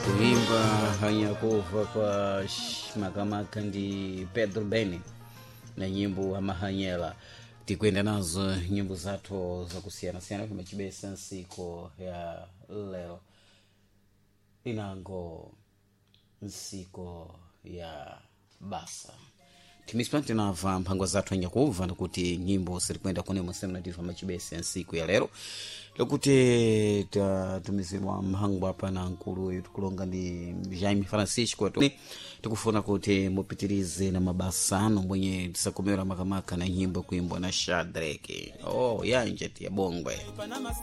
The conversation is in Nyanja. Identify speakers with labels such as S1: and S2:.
S1: kuimba hanyakuva kwa makamaka ndi Pedro Beni na nyimbo amahanyela. Tikwenda nazo nyimbo zathu zakusiyana-siyana kama chibesa nsiko ya lero inango nsiko ya basa timisipante nava mphangwa zathu anyakuva nakuti nyimbo sirikwenda kune musema ndiva machibesa nsiko ya lero lokuti tumizirwa mhangu hapa na nkulu yutukulonga ndi Jaime Francisco tikufuna kuti mupitirize na mabasano mwenye tisakomera makamaka na nyimbo kuimbwa na Shadrack yanje ya bongwe